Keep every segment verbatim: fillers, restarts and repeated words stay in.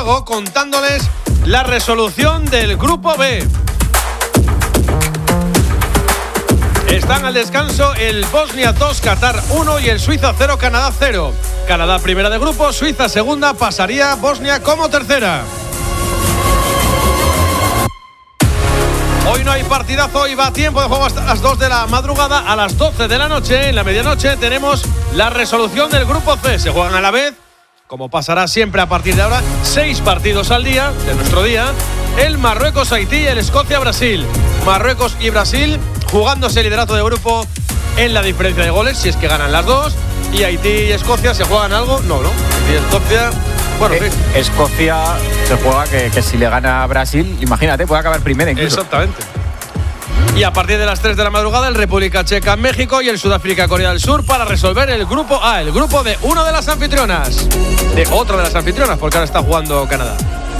luego contándoles la resolución del Grupo B. Están al descanso el Bosnia dos, Qatar uno y el Suiza cero, Canadá cero. Canadá primera de grupo, Suiza segunda, pasaría Bosnia como tercera. Hoy no hay partidazo, hoy va a tiempo de juego hasta las dos de la madrugada. A las doce de la noche, en la medianoche, tenemos la resolución del Grupo C. Se juegan a la vez, como pasará siempre a partir de ahora, seis partidos al día, de nuestro día. El Marruecos-Haití y el Escocia-Brasil. Marruecos y Brasil jugándose el liderato de grupo en la diferencia de goles, si es que ganan las dos. Y Haití y Escocia, ¿se juegan algo? No, ¿no? Haití y Escocia... Bueno, eh, sí. Escocia se juega que, que si le gana a Brasil, imagínate, puede acabar primera incluso. Exactamente. Y a partir de las tres de la madrugada, el República Checa, México y el Sudáfrica, Corea del Sur, para resolver el grupo A, el grupo de una de las anfitrionas. De otra de las anfitrionas, porque ahora está jugando Canadá.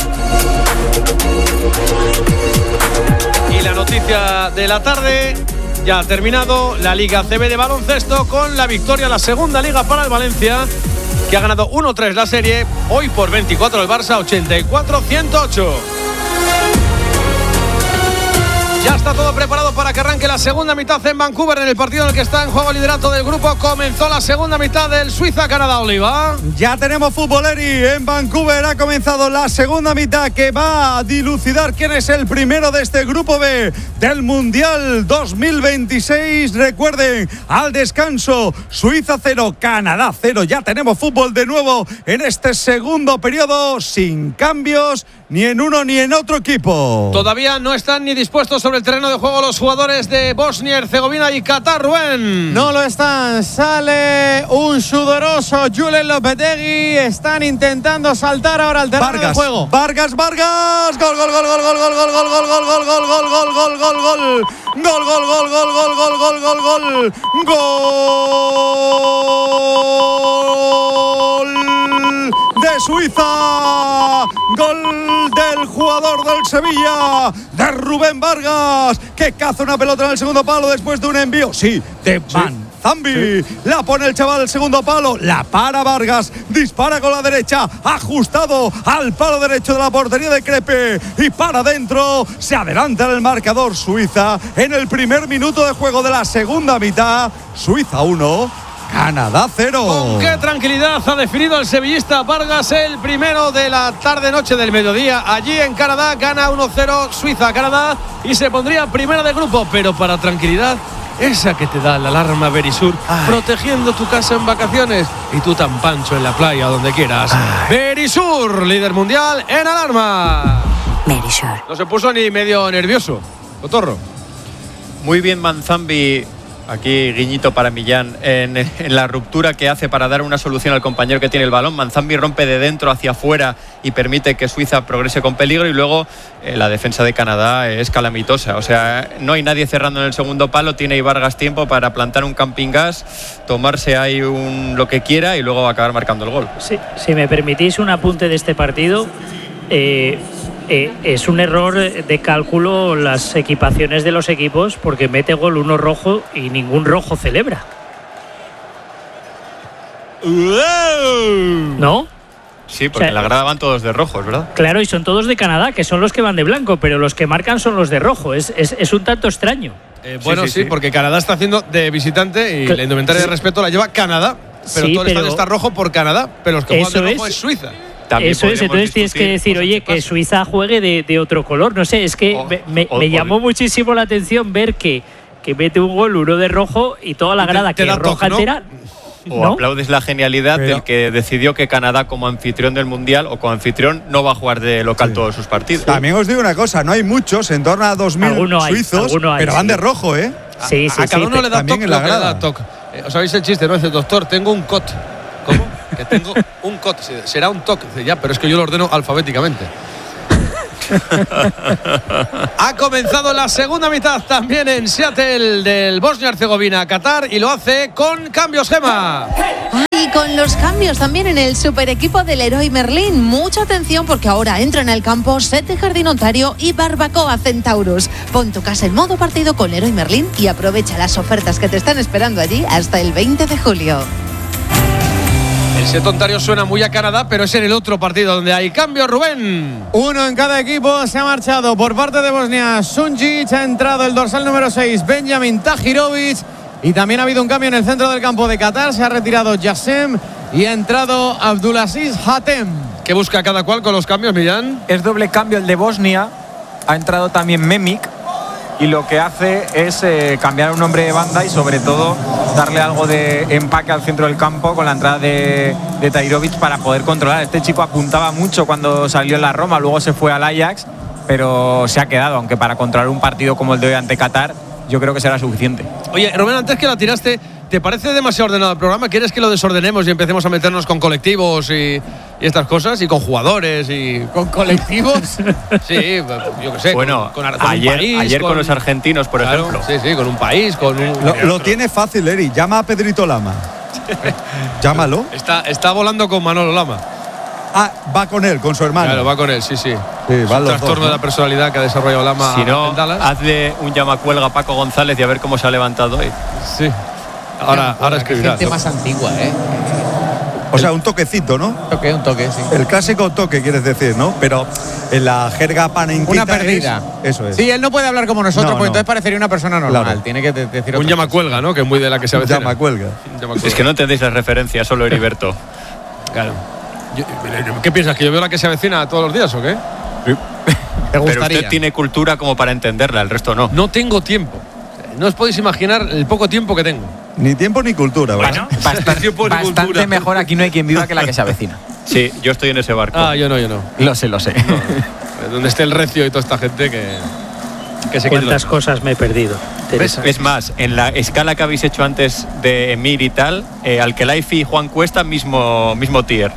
Y la noticia de la tarde, ya ha terminado la Liga C B de baloncesto con la victoria, la segunda liga para el Valencia, que ha ganado uno tres la serie, hoy por veinticuatro el Barça, ochenta y cuatro a ciento ocho. Ya está todo preparado para que arranque la segunda mitad en Vancouver, en el partido en el que está en juego el liderato del grupo. Comenzó la segunda mitad del Suiza-Canadá, Oliva. Ya tenemos futboleri en Vancouver. Ha comenzado la segunda mitad que va a dilucidar quién es el primero de este grupo B del Mundial dos mil veintiséis. Recuerden, al descanso, Suiza cero, Canadá cero. Ya tenemos fútbol de nuevo en este segundo periodo, sin cambios ni en uno ni en otro equipo. Todavía no están ni dispuestos sobre el terreno de juego los jugadores de Bosnia, Herzegovina y Qatar, Rubén. No lo están. Sale un sudoroso Julen Lopetegui. Están intentando saltar ahora al terreno Vargas, de juego. Vargas, Vargas. Gol, gol, gol, gol, gol, gol, gol, gol, gol, gol, gol, gol, gol, gol, gol, gol, gol. Gol, gol, gol, gol, gol, gol, gol, gol, gol. Gol de Suiza. Gol del jugador del Sevilla, de Rubén Vargas, que caza una pelota en el segundo palo después de un envío, sí, de Manzambi. Sí. La pone el chaval al segundo palo, la para Vargas, dispara con la derecha, ajustado al palo derecho de la portería de Crepe y para adentro. Se adelanta en el marcador Suiza en el primer minuto de juego de la segunda mitad. Suiza uno, Canadá cero. Con qué tranquilidad ha definido el sevillista Vargas el primero de la tarde-noche del mediodía. Allí en Canadá gana uno cero Suiza-Canadá y se pondría primera de grupo. Pero para tranquilidad, esa que te da la alarma Verisur, Ay. protegiendo tu casa en vacaciones y tú tan pancho en la playa, donde quieras. Ay. Verisur, líder mundial en alarma. Verisur. No se puso ni medio nervioso, Cotorro. Muy bien Manzambi. Aquí guiñito para Millán en, en la ruptura que hace para dar una solución al compañero que tiene el balón. Manzambi rompe de dentro hacia afuera y permite que Suiza progrese con peligro, y luego eh, la defensa de Canadá es calamitosa. O sea, no hay nadie cerrando en el segundo palo. Tiene Vargas tiempo para plantar un camping gas, tomarse ahí un, lo que quiera y luego acabar marcando el gol. Sí, si me permitís un apunte de este partido, eh, Eh, es un error de cálculo las equipaciones de los equipos, porque mete gol uno rojo y ningún rojo celebra. ¿No? Sí, porque o sea, en la grada van todos de rojos, ¿verdad? Claro, y son todos de Canadá, que son los que van de blanco, pero los que marcan son los de rojo. Es, es, es un tanto extraño. Eh, bueno, sí, sí, sí, porque Canadá está haciendo de visitante y Cl- la indumentaria sí. de respeto la lleva Canadá, pero sí, todo el estadio está rojo por Canadá, pero los que juegan de rojo es, es Suiza. También Eso es, entonces tienes que decir, oye, que Suiza juegue de, de otro color. No sé, es que oh, me, me, oh, me llamó oh, muchísimo la atención ver que, que mete un gol uno de rojo y toda la grada te, te que es roja toque, entera. ¿no? O ¿no? aplaudes la genialidad Pero. del que decidió que Canadá, como anfitrión del Mundial o como anfitrión, no va a jugar de local sí. todos sus partidos. También os digo una cosa, no hay muchos, en torno a dos mil hay, suizos, hay, pero van de rojo, ¿eh? Sí, sí, a, a cada sí, uno le da toque, en la grada. Eh, ¿Os sabéis el chiste, no? Dice, doctor, tengo un cot. ¿Cómo? Que tengo un cot. Será un toque. Dice, ya, pero es que yo lo ordeno alfabéticamente. Ha comenzado la segunda mitad también en Seattle del Bosnia-Herzegovina, Qatar, y lo hace con cambios, Gema. Y con los cambios también en el super equipo del Leroy Merlin. Mucha atención, porque ahora entra en el campo Sete Jardín Ontario y Barbacoa Centaurus. Pon tu casa en modo partido con Leroy Merlin y aprovecha las ofertas que te están esperando allí hasta el veinte de julio. Ese tontario suena muy a Canadá, pero es en el otro partido donde hay cambio, Rubén. Uno en cada equipo. Se ha marchado por parte de Bosnia Sunjic, ha entrado el dorsal número seis, Benjamin Tahirovic, y también ha habido un cambio en el centro del campo de Qatar. Se ha retirado Yassem y ha entrado Abdulaziz Hatem. ¿Qué busca cada cual con los cambios, Millán? Es doble cambio el de Bosnia. Ha entrado también Memik y lo que hace es eh, cambiar un hombre de banda y sobre todo darle algo de empaque al centro del campo con la entrada de, de Tahirovic para poder controlar. Este chico apuntaba mucho cuando salió en la Roma, luego se fue al Ajax, pero se ha quedado, aunque para controlar un partido como el de hoy ante Qatar yo creo que será suficiente. Oye, Rubén, antes que la tiraste, ¿te parece demasiado ordenado el programa? ¿Quieres que lo desordenemos y empecemos a meternos con colectivos y, y estas cosas? Y con jugadores y... ¿Con colectivos? Sí, yo qué sé. Bueno, con, con, con ayer, un país, ayer con, con los argentinos, por claro, ejemplo. Sí, sí, con un país, con un... Lo, lo tiene fácil, Eri. Llama a Pedrito Lama. Llámalo. Está, está volando con Manolo Lama. Ah, va con él, con su hermano. Claro, va con él, sí, sí. Sí, es van un los trastorno dos, ¿no? de la personalidad que ha desarrollado Lama Si no, en Dallas. hazle un llamacuelga a Paco González y a ver cómo se ha levantado hoy. Sí. Ahora, ahora escribirá. Gente más antigua, ¿eh? O sea, un toquecito, ¿no? Un toque, un toque, sí. El clásico toque, quieres decir, ¿no? Pero en la jerga panenquita Una perdida. Es, eso es. Sí, él no puede hablar como nosotros, No, porque no. pues entonces parecería una persona normal. Claro. Tiene que de- decir Un otra llamacuelga, ¿no? Que es muy de la que se avecina. Llama cuelga. Un llamacuelga. Es que no entendéis la referencia, solo Heriberto. Claro. Yo- ¿Qué piensas? ¿Que yo veo la que se avecina todos los días o qué? ¿Te Pero gustaría? usted tiene cultura como para entenderla, el resto no. No tengo tiempo. No os podéis imaginar el poco tiempo que tengo. Ni tiempo ni cultura, ¿verdad? Bueno, bastante, Tiempo ni bastante cultura. mejor. Aquí no hay quien viva que la que se avecina. Sí, yo estoy en ese barco. Ah, yo no, yo no. Lo sé, lo sé. Donde esté el recio y toda esta gente que, que se quede. Cuántas cosas me he perdido. Teresa. Es más, en la escala que habéis hecho antes de Emir y tal, eh, Alkelaifi y Juan Cuesta, mismo, mismo tier.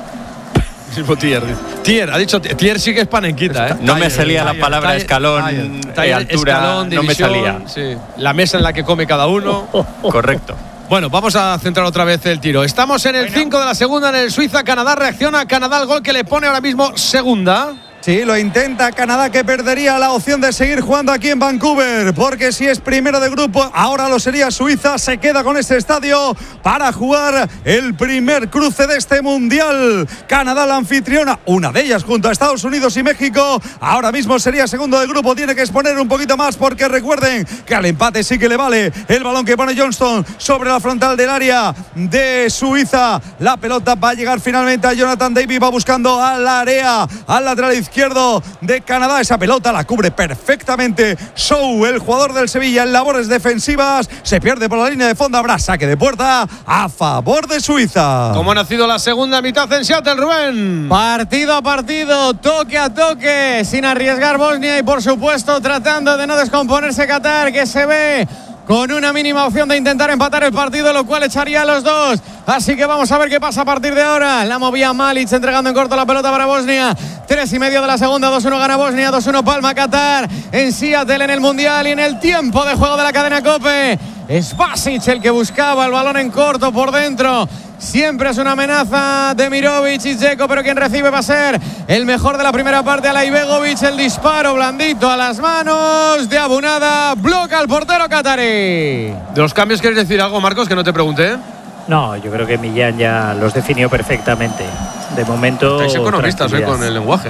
Mismo tier. Tier, ha dicho tier, sí que es panenquita, ¿eh? No me Taller, salía la taller, palabra taller, escalón, taller. eh, Taller, altura, escalón, no me división, salía. sí. La mesa en la que come cada uno. Correcto. Bueno, vamos a centrar otra vez el tiro. Estamos en el cinco de la segunda en el Suiza-Canadá. Reacciona Canadá al gol que le pone ahora mismo segunda. Sí, lo intenta Canadá, que perdería la opción de seguir jugando aquí en Vancouver, porque si es primero de grupo, ahora lo sería Suiza. Se queda con este estadio para jugar el primer cruce de este mundial. Canadá, la anfitriona, una de ellas junto a Estados Unidos y México. Ahora mismo sería segundo de grupo, tiene que exponer un poquito más, porque recuerden que al empate sí que le vale el balón que pone Johnston sobre la frontal del área de Suiza. La pelota va a llegar finalmente a Jonathan David, va buscando al área, al lateral izquierdo de Canadá. Esa pelota la cubre perfectamente Sou, el jugador del Sevilla, en labores defensivas. Se pierde por la línea de fondo. Habrá saque de puerta a favor de Suiza. ¿Cómo ha nacido la segunda mitad en Seattle, Rubén? Partido a partido, toque a toque, sin arriesgar Bosnia y por supuesto tratando de no descomponerse Qatar, que se ve con una mínima opción de intentar empatar el partido, lo cual echaría a los dos. Así que vamos a ver qué pasa a partir de ahora. La movía Malic, entregando en corto la pelota para Bosnia. Tres y medio de la segunda, dos uno gana Bosnia, dos uno palma Qatar en Seattle en el Mundial y en el tiempo de juego de la cadena COPE. Es Basic el que buscaba el balón en corto por dentro. Siempre es una amenaza de Mirovic y Dzeko, pero quien recibe va a ser el mejor de la primera parte, Alay Begovic. El disparo blandito a las manos de Abunada, bloca al portero catarí. ¿De los cambios quieres decir algo, Marcos, que no te pregunté? No, yo creo que Millán ya los definió perfectamente. De momento. Estáis economistas hoy tranquilidad. con el lenguaje, ¿eh?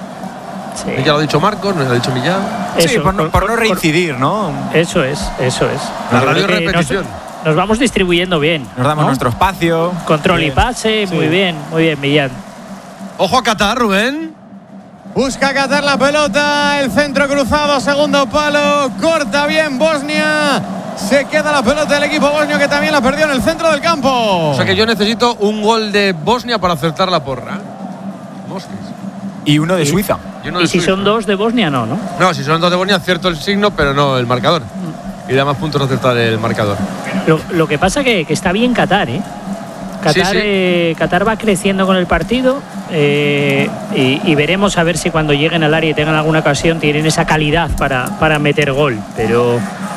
Sí. Ya lo ha dicho Marcos, nos lo ha dicho Millán. Sí, Eso, por no, por no reincidir, ¿no? Eso es, eso es. La Yo radio creo que repetición. Nos, nos vamos distribuyendo bien. Nos damos ¿no? nuestro espacio. Control y pase, muy bien, muy bien, Millán. Ojo a Qatar, Rubén. Busca Qatar la pelota, el centro cruzado, segundo palo, corta bien Bosnia. Se queda la pelota del equipo bosnio, que también la perdió en el centro del campo. O sea que yo necesito un gol de Bosnia para acertar la porra. Mosques. Y uno de Suiza. Y, uno Y de si Suiza. son dos de Bosnia, no, ¿no? No, si son dos de Bosnia, acierto el signo, pero no el marcador. Y da más puntos acertar el marcador. Lo, lo que pasa que, que está bien Qatar, ¿eh? Qatar, Sí, sí. eh, Qatar va creciendo con el partido eh, y, y veremos a ver si cuando lleguen al área y tengan alguna ocasión tienen esa calidad para, para meter gol. Pero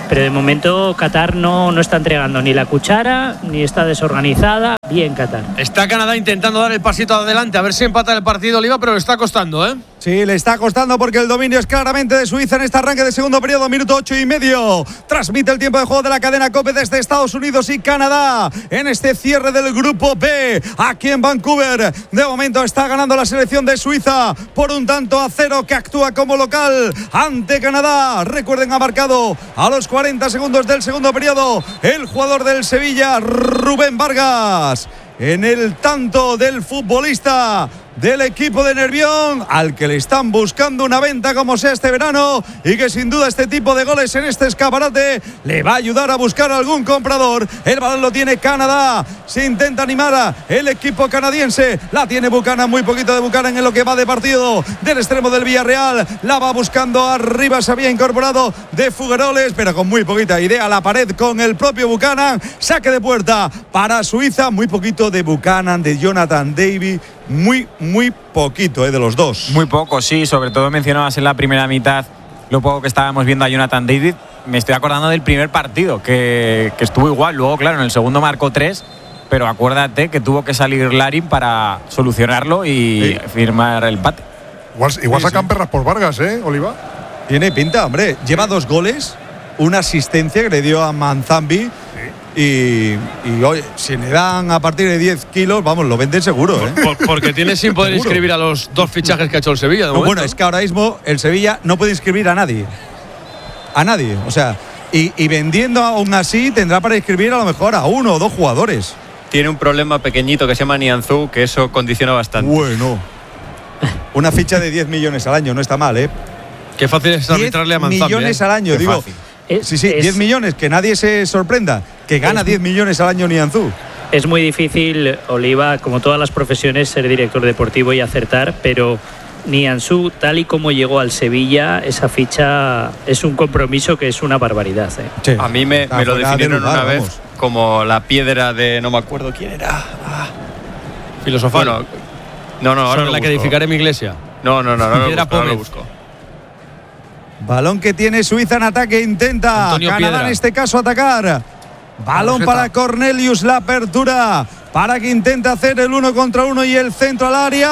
pero de momento Qatar no, no está entregando ni la cuchara, ni está desorganizada. Bien Qatar. Está Canadá intentando dar el pasito adelante, a ver si empata el partido, Oliva, pero le está costando, ¿eh? Sí, le está costando porque el dominio es claramente de Suiza en este arranque de segundo periodo, minuto ocho y medio. Transmite el tiempo de juego de la cadena COPE desde Estados Unidos y Canadá en este cierre del grupo B, aquí en Vancouver. De momento está ganando la selección de Suiza por un tanto a cero, que actúa como local ante Canadá. Recuerden, ha marcado a los cuarenta segundos del segundo periodo el jugador del Sevilla, Rubén Vargas, en el tanto del futbolista del equipo de Nervión, al que le están buscando una venta como sea este verano, y que sin duda este tipo de goles en este escaparate le va a ayudar a buscar algún comprador. El balón lo tiene Canadá, se intenta animar a el equipo canadiense, la tiene Buchanan, muy poquito de Buchanan en lo que va de partido del extremo del Villarreal, la va buscando arriba, se había incorporado de Fugueroles, pero con muy poquita idea, la pared con el propio Buchanan, saque de puerta para Suiza, muy poquito de Buchanan, de Jonathan David, muy, muy poquito, ¿eh? De los dos. Muy poco, sí, sobre todo mencionabas en la primera mitad lo poco que estábamos viendo a Jonathan David. Me estoy acordando del primer partido, que, que estuvo igual, luego claro, en el segundo marcó tres, pero acuérdate que tuvo que salir Larin para solucionarlo y sí. firmar el empate. Igual, igual sí, sacan sí. perras por Vargas, ¿eh, Oliva? Tiene pinta, hombre, lleva dos goles, una asistencia que le dio a Manzambi. Sí. Y, y oye, si le dan a partir de diez kilos, vamos, lo venden seguro, ¿eh? Por, porque tiene sin poder seguro. inscribir a los dos fichajes que ha hecho el Sevilla. De no, momento. bueno, es que ahora mismo el Sevilla no puede inscribir a nadie. A nadie, o sea, y, y vendiendo aún así tendrá para inscribir a lo mejor a uno o dos jugadores. Tiene un problema pequeñito que se llama Nianzou, que eso condiciona bastante. Bueno, una ficha de diez millones al año, no está mal, ¿eh? Qué fácil es arbitrarle a Manzambi. diez millones ¿eh? al año, Qué digo. fácil. Sí, sí, es, diez millones, que nadie se sorprenda, que gana es, diez millones al año Nianzou. Es muy difícil, Oliva, como todas las profesiones, ser director deportivo y acertar, pero Nianzou, tal y como llegó al Sevilla, esa ficha es un compromiso que es una barbaridad. ¿eh? Sí. A mí me, me lo definieron lugar, una vez vamos. como la piedra de, no me acuerdo quién era. Ah. Filosofal. Bueno, no, no, ahora sobre la que edificaré mi iglesia. No, no, no, no, Piedra no, no lo busco. Balón que tiene Suiza en ataque, intenta Antonio Canadá Piedra. en este caso atacar. Balón para Cornelius, la apertura para que intente hacer el uno contra uno y el centro al área.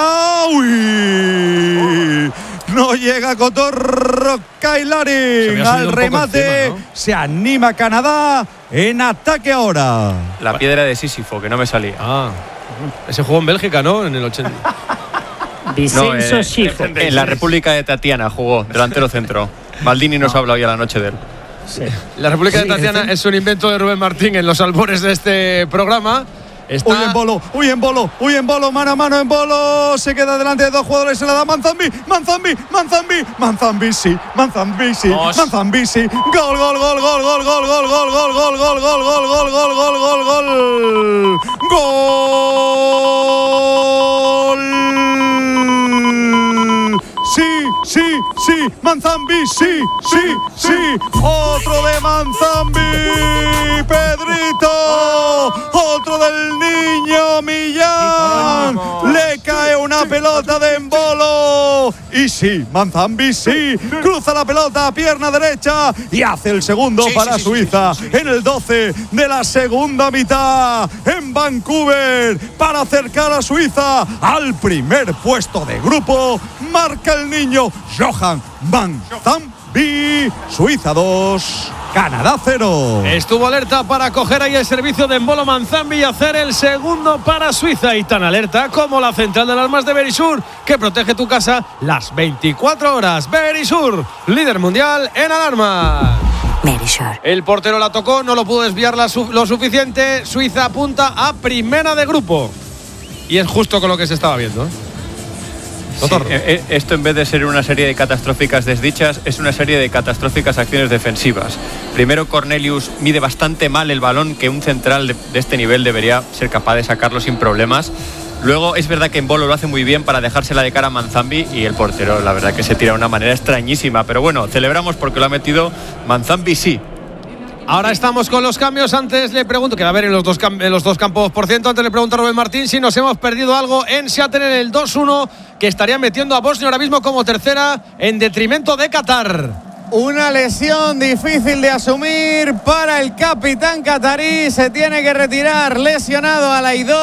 ¡Uy! No llega Cotorro Kailarin al remate. Encima, ¿no? Se anima Canadá en ataque ahora. La piedra de Sísifo, que no me salía. Ah, ese jugó en Bélgica, ¿no? En el ochenta. Vicenzo no, eh, Schifo. En la República de Tatiana jugó, delantero centro. Maldini nos ha hablado ya la noche de él. Sí. La República Sí, de Tatiana es un invento de Rubén Martín en los albores de este programa. Está... Uy en bolo, uy en bolo, uy en bolo, mano a mano en bolo. Se queda delante de dos jugadores, se la da Manzambi, Manzambi, Manzambi, Manzambi sí, Manzambi sí, Manzambi sí. Gol, gol, gol, gol, gol, gol, gol, gol, gol, gol, gol, gol, gol, gol, gol, gol, gol, gol. Gol. Sí, sí, sí, Manzambi, sí, sí, sí. Otro de Manzambi, Pedrito. Otro del niño Millán. Le cae una pelota de embolo. Y sí, Manzambi sí. Cruza la pelota a pierna derecha y hace el segundo sí, para sí, Suiza. Sí, sí, sí, sí. En el doce de la segunda mitad. En Vancouver. Para acercar a Suiza al primer puesto de grupo. Marca el niño Johan Manzambi. Suiza dos, Canadá cero. Estuvo alerta para coger ahí el servicio de Embolo Manzambi y hacer el segundo para Suiza. Y tan alerta como la central de alarmas de Verisur, que protege tu casa las veinticuatro horas. Verisur, líder mundial en alarmas. Verisur. El portero la tocó, no lo pudo desviar la su- lo suficiente. Suiza apunta a primera de grupo. Y es justo con lo que se estaba viendo, ¿eh? Sí, eh, esto en vez de ser una serie de catastróficas desdichas es una serie de catastróficas acciones defensivas. Primero, Cornelius mide bastante mal el balón, que un central de, de este nivel debería ser capaz de sacarlo sin problemas. Luego es verdad que Embolo lo hace muy bien para dejársela de cara a Manzambi, y el portero la verdad que se tira de una manera extrañísima, pero bueno, celebramos porque lo ha metido Manzambi sí. Ahora estamos con los cambios. Antes le pregunto, que va a haber en los dos, cam- en los dos campos por ciento. Antes le pregunto a Rubén Martín si nos hemos perdido algo en Seattle en el dos uno, que estaría metiendo a Bosnia ahora mismo como tercera en detrimento de Qatar. Una lesión difícil de asumir para el capitán catarí. Se tiene que retirar lesionado a Alaidó.